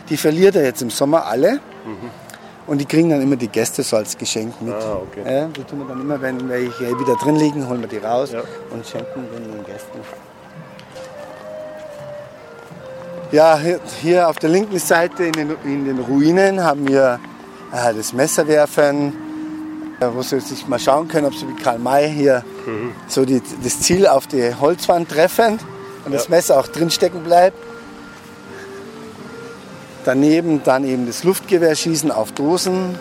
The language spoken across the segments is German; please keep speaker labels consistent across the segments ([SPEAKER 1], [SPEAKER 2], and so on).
[SPEAKER 1] Die verliert er jetzt im Sommer alle. Und die kriegen dann immer die Gäste so als Geschenk mit.
[SPEAKER 2] Okay.
[SPEAKER 1] Die tun wir dann immer, wenn welche wieder drin liegen, holen wir die raus und schenken den Gästen. Ja, hier auf der linken Seite in den Ruinen haben wir das Messerwerfen, wo Sie sich mal schauen können, ob Sie wie Karl May hier so das Ziel auf die Holzwand treffen und das Messer auch drin stecken bleibt. Daneben dann eben das Luftgewehrschießen auf Dosen.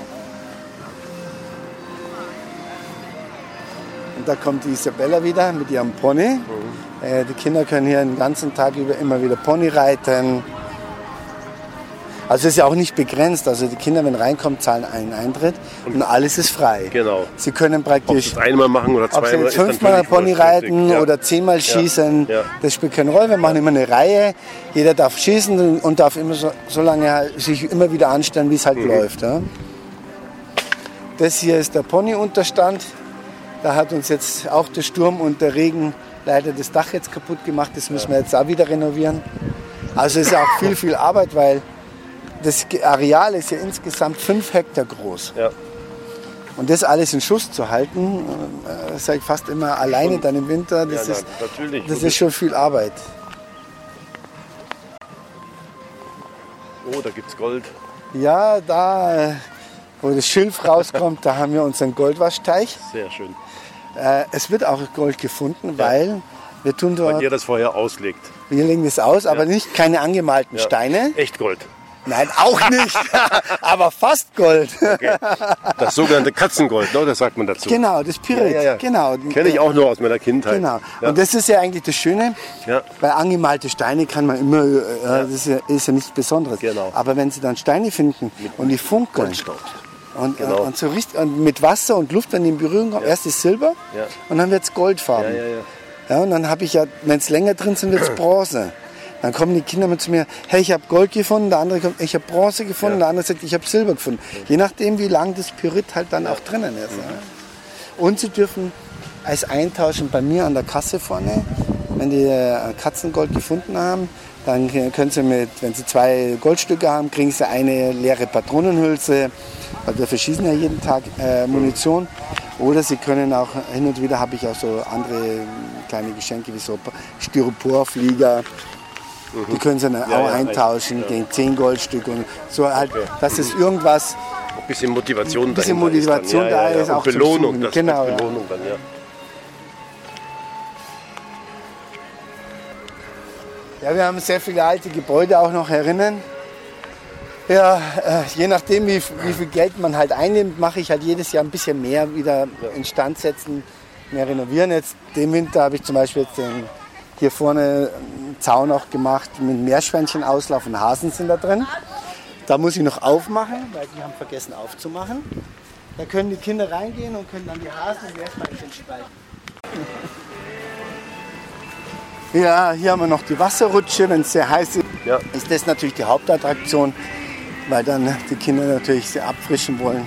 [SPEAKER 1] Und da kommt die Isabella wieder mit ihrem Pony. Die Kinder können hier den ganzen Tag über immer wieder Pony reiten. Also es ist ja auch nicht begrenzt. Also die Kinder, wenn reinkommen, zahlen einen Eintritt und alles ist frei.
[SPEAKER 2] Genau.
[SPEAKER 1] Sie können praktisch,
[SPEAKER 2] ob sie es einmal machen oder zweimal,
[SPEAKER 1] ob sie jetzt 5-mal Pony reiten oder 10-mal schießen,
[SPEAKER 2] Ja.
[SPEAKER 1] das spielt keine Rolle. Wir machen immer eine Reihe. Jeder darf schießen und darf immer so lange sich immer wieder anstellen, wie es halt läuft. Ja. Das hier ist der Ponyunterstand. Da hat uns jetzt auch der Sturm und der Regen leider das Dach jetzt kaputt gemacht. Das müssen wir jetzt auch wieder renovieren. Also es ist auch viel Arbeit, weil das Areal ist ja insgesamt 5 Hektar groß.
[SPEAKER 2] Ja.
[SPEAKER 1] Und das alles in Schuss zu halten, sage ich fast immer alleine dann im Winter, das ist schon viel Arbeit.
[SPEAKER 2] Oh, da gibt's Gold.
[SPEAKER 1] Ja, da, wo das Schilf rauskommt, da haben wir unseren Goldwaschteich.
[SPEAKER 2] Sehr schön.
[SPEAKER 1] Es wird auch Gold gefunden, weil wir tun dort...
[SPEAKER 2] Weil ihr das vorher auslegt.
[SPEAKER 1] Wir legen das aus, aber nicht keine angemalten Steine.
[SPEAKER 2] Echt Gold.
[SPEAKER 1] Nein, auch nicht, aber fast Gold.
[SPEAKER 2] Okay. Das sogenannte Katzengold, ne? Das sagt man dazu.
[SPEAKER 1] Genau, das Pyrit.
[SPEAKER 2] Ja.
[SPEAKER 1] Genau.
[SPEAKER 2] Kenne ich auch nur aus meiner Kindheit.
[SPEAKER 1] Genau.
[SPEAKER 2] Ja.
[SPEAKER 1] Und das ist ja eigentlich das Schöne,
[SPEAKER 2] Ja.
[SPEAKER 1] weil angemalte Steine kann man immer, das ist ja nichts Besonderes.
[SPEAKER 2] Genau.
[SPEAKER 1] Aber wenn Sie dann Steine finden und die funkeln und so richtig, und mit Wasser und Luft, wenn die in Berührung kommen, erst ist Silber und dann wird es Goldfarben. Ja, und dann habe ich ja, wenn es länger drin sind, wird es Bronze. Dann kommen die Kinder mit zu mir, hey, ich habe Gold gefunden, der andere kommt, ich habe Bronze gefunden, der andere sagt, ich habe Silber gefunden. Je nachdem, wie lang das Pyrit halt dann auch drinnen ist. Ja. Und sie dürfen als eintauschen bei mir an der Kasse vorne, wenn die Katzengold gefunden haben, dann können sie wenn sie 2 Goldstücke haben, kriegen sie eine leere Patronenhülse, weil wir verschießen ja jeden Tag Munition. Oder sie können auch, hin und wieder habe ich auch so andere kleine Geschenke, wie so Styroporflieger. Die können sie dann auch eintauschen gegen 10 Goldstücke und so halt, dass es irgendwas...
[SPEAKER 2] Ein bisschen Motivation
[SPEAKER 1] da ist.
[SPEAKER 2] Auch Belohnung, das
[SPEAKER 1] genau,
[SPEAKER 2] Belohnung dann,
[SPEAKER 1] Ja, wir haben sehr viele alte Gebäude auch noch herinnen. Ja, je nachdem, wie viel Geld man halt einnimmt, mache ich halt jedes Jahr ein bisschen mehr wieder instand setzen, mehr renovieren. Jetzt den Winter habe ich zum Beispiel jetzt hier vorne einen Zaun auch gemacht mit Meerschweinchenauslauf und Hasen sind da drin. Da muss ich noch aufmachen, weil die haben vergessen aufzumachen. Da können die Kinder reingehen und können dann die Hasen und Meerschweinchen spalten. Ja, hier haben wir noch die Wasserrutsche, wenn es sehr heiß ist.
[SPEAKER 2] Ja.
[SPEAKER 1] Ist das natürlich die Hauptattraktion, weil dann die Kinder natürlich sehr abfrischen wollen.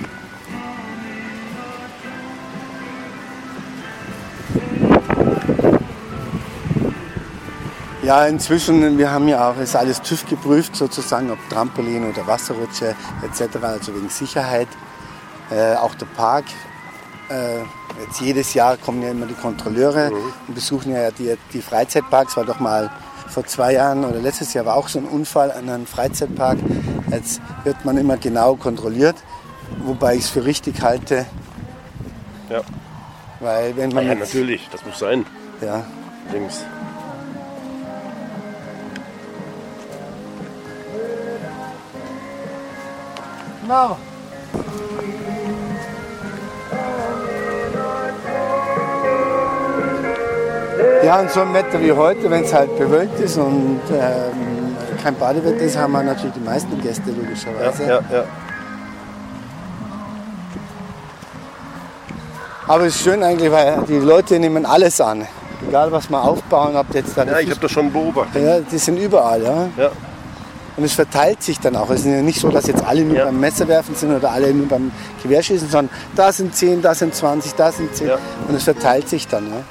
[SPEAKER 1] Ja, inzwischen, wir haben ja auch, ist alles TÜV geprüft sozusagen, ob Trampolin oder Wasserrutsche etc., also wegen Sicherheit. Auch der Park, jetzt jedes Jahr kommen ja immer die Kontrolleure und besuchen ja die Freizeitparks, war doch mal vor 2 Jahren oder letztes Jahr war auch so ein Unfall an einem Freizeitpark. Jetzt wird man immer genau kontrolliert, wobei ich es für richtig halte.
[SPEAKER 2] Ja.
[SPEAKER 1] Weil wenn man
[SPEAKER 2] natürlich, das muss sein.
[SPEAKER 1] Ja.
[SPEAKER 2] Links.
[SPEAKER 1] Genau. Ja, und so ein Wetter wie heute, wenn es halt bewölkt ist und kein Badewetter ist, haben wir natürlich die meisten Gäste logischerweise.
[SPEAKER 2] Ja.
[SPEAKER 1] Aber es ist schön eigentlich, weil die Leute nehmen alles an. Egal was wir aufbauen, ob jetzt da...
[SPEAKER 2] Ja, ich habe das schon beobachtet.
[SPEAKER 1] Ja, die sind überall, ja. Und es verteilt sich dann auch. Es ist ja nicht so, dass jetzt alle nur beim Messerwerfen sind oder alle nur beim Gewehrschießen, sondern da sind 10, da sind 20, da sind 10. Ja. Und es verteilt sich dann. Ja.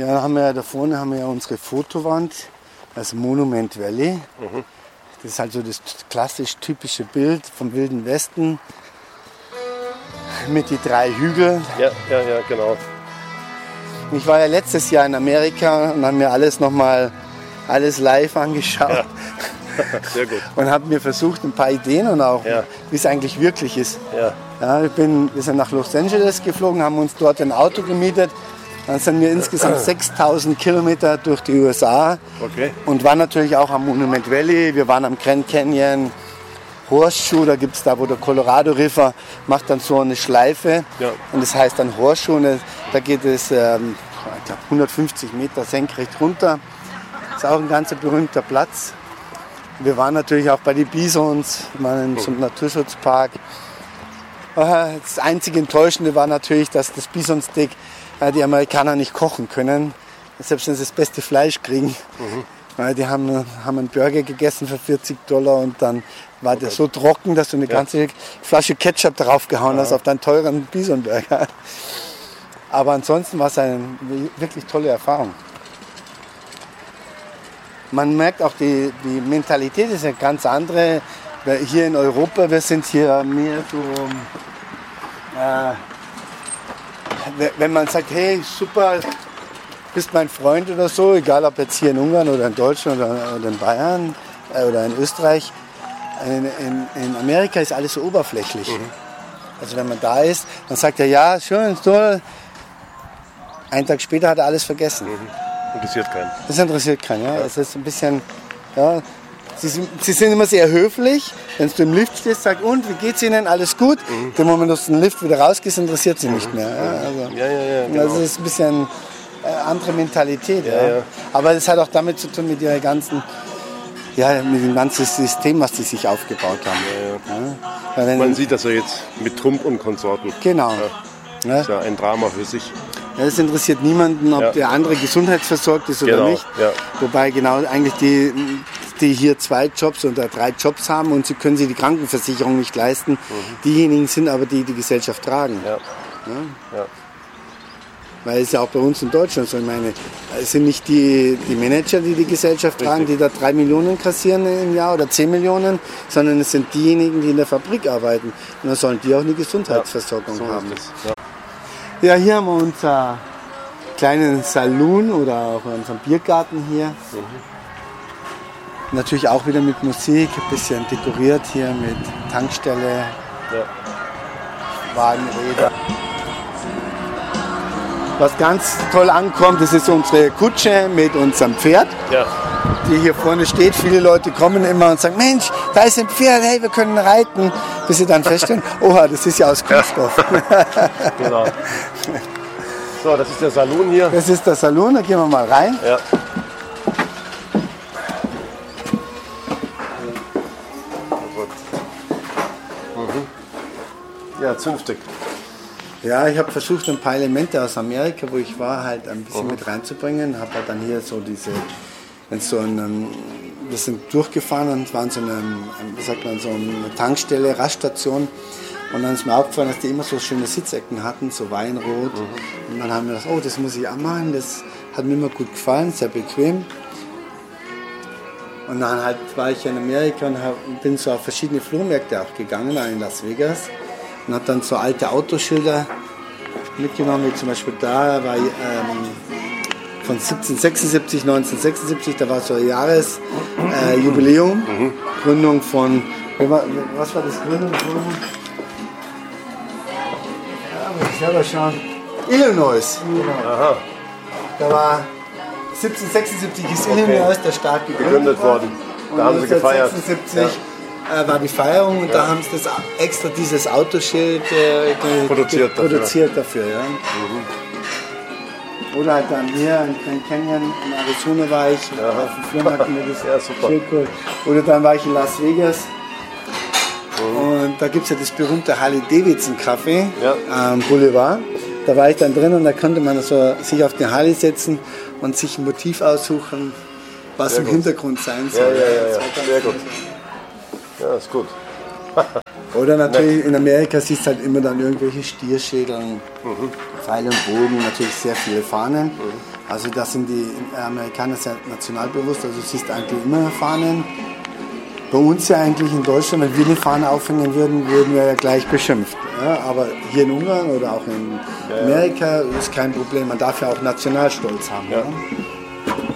[SPEAKER 1] Ja, da vorne haben wir ja unsere Fotowand, das Monument Valley. Das ist halt so das klassisch typische Bild vom Wilden Westen mit die 3 Hügeln.
[SPEAKER 2] Ja, genau.
[SPEAKER 1] Ich war ja letztes Jahr in Amerika und habe mir alles live angeschaut.
[SPEAKER 2] Ja. Sehr gut.
[SPEAKER 1] Und habe mir versucht, ein paar Ideen und auch, wie es eigentlich wirklich ist. Ja, wir sind nach Los Angeles geflogen, haben uns dort ein Auto gemietet. Dann sind wir insgesamt 6000 Kilometer durch die USA und waren natürlich auch am Monument Valley. Wir waren am Grand Canyon, Horseshoe, da gibt es da, wo der Colorado River macht dann so eine Schleife. Ja. Und das heißt dann Horseshoe. Und da geht es, ich glaube, 150 Meter senkrecht runter. Das ist auch ein ganz berühmter Platz. Wir waren natürlich auch bei den Bisons, wir waren in so einem Naturschutzpark. Das einzige Enttäuschende war natürlich, dass das Bisonsteak die Amerikaner nicht kochen können, selbst wenn sie das beste Fleisch kriegen. Weil die haben einen Burger gegessen für $40 und dann war der so trocken, dass du eine ganze Flasche Ketchup draufgehauen hast auf deinen teuren Bisonburger. Aber ansonsten war es eine wirklich tolle Erfahrung. Man merkt auch, die Mentalität ist eine ganz andere. Hier in Europa, wir sind hier mehr so, wenn man sagt, hey, super, bist mein Freund oder so, egal ob jetzt hier in Ungarn oder in Deutschland oder in Bayern oder in Österreich, in Amerika ist alles so oberflächlich. Also wenn man da ist, dann sagt er, ja, schön, toll. Einen Tag später hat er alles vergessen.
[SPEAKER 2] Interessiert keinen.
[SPEAKER 1] Das interessiert keinen, ja. Es ist ein bisschen, ja. Sie sind immer sehr höflich. Wenn du im Lift stehst, sagst, und, wie geht's Ihnen? Alles gut? Der Moment, dass du den Lift wieder rausgehst, interessiert sie nicht mehr. Ja, genau. Das ist ein bisschen andere Mentalität. Ja. Aber das hat auch damit zu tun mit ihrer ganzen, mit dem ganzen System, was die sich aufgebaut haben. Ja.
[SPEAKER 2] Man sieht das ja jetzt mit Trump und Konsorten.
[SPEAKER 1] Genau.
[SPEAKER 2] Ja. Das ist ja ein Drama für sich.
[SPEAKER 1] Ja, es interessiert niemanden, ob der andere gesundheitsversorgt ist oder nicht. Ja. Wobei genau eigentlich die hier 2 Jobs oder 3 Jobs haben und sie können sich die Krankenversicherung nicht leisten. Diejenigen sind aber die Gesellschaft tragen. Ja. Weil es ja auch bei uns in Deutschland so, ich meine, es sind nicht die Manager, die Gesellschaft tragen, die da 3 Millionen kassieren im Jahr oder 10 Millionen, sondern es sind diejenigen, die in der Fabrik arbeiten. Und dann sollen die auch eine Gesundheitsversorgung haben. Ja, hier haben wir unser kleinen Saloon oder auch unseren Biergarten hier. Natürlich auch wieder mit Musik, ein bisschen dekoriert hier mit Tankstelle, Wagenräder. Was ganz toll ankommt, das ist unsere Kutsche mit unserem Pferd, die hier vorne steht. Viele Leute kommen immer und sagen, Mensch, da ist ein Pferd, hey, wir können reiten. Bis sie dann feststellen, oha, das ist ja aus Kunststoff.
[SPEAKER 2] Genau. So, das ist der Saloon hier.
[SPEAKER 1] Das ist der Saloon, da gehen wir mal rein.
[SPEAKER 2] Ja. Ja, zünftig.
[SPEAKER 1] Ja, ich habe versucht, ein paar Elemente aus Amerika, wo ich war, halt ein bisschen mit reinzubringen. Habe halt dann hier so wir sind durchgefahren und waren so eine Tankstelle, Raststation. Und dann ist mir aufgefallen, dass die immer so schöne Sitzecken hatten, so Weinrot. Und dann haben wir gedacht, oh, das muss ich auch machen. Das hat mir immer gut gefallen, sehr bequem. Und dann halt war ich in Amerika und bin so auf verschiedene Flohmärkte auch gegangen, in Las Vegas. Und habe dann so alte Autoschilder mitgenommen, wie zum Beispiel da war von 1976, da war so ein Jahresjubiläum, Gründung von, was war das Gründung? Ja, muss ich selber schauen. Illinois.
[SPEAKER 2] Aha.
[SPEAKER 1] Da war 1776 ist Illinois der Staat
[SPEAKER 2] gegründet worden. Da haben sie gefeiert. 1976
[SPEAKER 1] war die Feierung und da haben sie das extra dieses Autoschild produziert dafür. Ja. Oder halt dann hier in Grand Canyon in Arizona war ich, auf dem Flohmarkt mit das Schild. Oder dann war ich in Las Vegas. Und da gibt es ja das berühmte Harley-Davidson-Café am Boulevard. Da war ich dann drin und da konnte man so sich auf den Harley setzen und sich ein Motiv aussuchen, was im Hintergrund sein soll.
[SPEAKER 2] Ja, sehr gut. Ja, ist gut.
[SPEAKER 1] Oder natürlich in Amerika siehst du halt immer dann irgendwelche Stierschädeln, Pfeile und Bogen, natürlich sehr viele Fahnen. Also das sind die Amerikaner sehr nationalbewusst, also du siehst eigentlich immer Fahnen. Bei uns ja eigentlich in Deutschland, wenn wir eine Fahne aufhängen würden, würden wir ja gleich beschimpft. Ja, aber hier in Ungarn oder auch in Amerika ist kein Problem, man darf ja auch Nationalstolz haben. Ja. Ja.